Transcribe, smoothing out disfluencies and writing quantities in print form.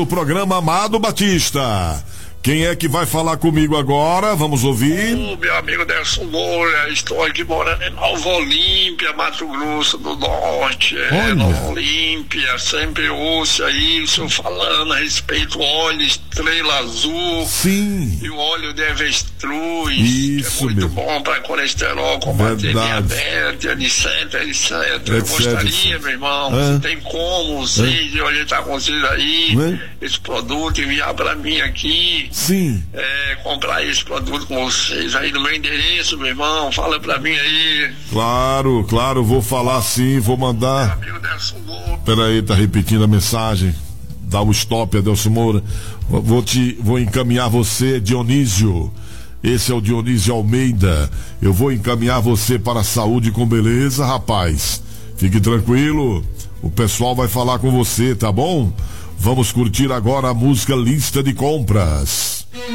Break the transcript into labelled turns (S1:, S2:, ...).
S1: O programa Amado Batista. Quem é que vai falar comigo agora? Vamos ouvir.
S2: Meu amigo Nelson Moura, estou aqui morando em Nova Olímpia, Mato Grosso do Norte. Nova Olímpia, sempre ouço aí o senhor falando a respeito do óleo Estrela Azul.
S1: Sim.
S2: E o óleo de avestruz,
S1: isso,
S2: que é muito bom para colesterol, combater diabetes, etc. Eu gostaria, meu irmão, se tem como vocês orientar com vocês aí, esse produto, enviar para mim aqui.
S1: Sim.
S2: Comprar esse produto com vocês aí no meu endereço, meu irmão. Fala pra mim aí.
S1: Claro, vou falar sim, vou mandar. Peraí, tá repetindo a mensagem. Dá o stop, Adelson Moura. Vou encaminhar você, Dionísio. Esse é o Dionísio Almeida. Eu vou encaminhar você para a Saúde com Beleza, rapaz. Fique tranquilo. O pessoal vai falar com você, tá bom? Vamos curtir agora a música Lista de Compras.